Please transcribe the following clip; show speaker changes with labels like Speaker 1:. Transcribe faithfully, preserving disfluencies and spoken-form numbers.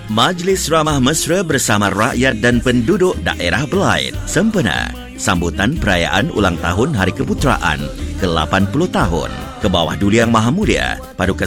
Speaker 1: Majlis Ramah Mesra bersama rakyat dan penduduk daerah Belait sempena sambutan perayaan ulang tahun Hari Keputeraan ke lapan puluh tahun ke bawah Duli Yang Maha Mulia Paduka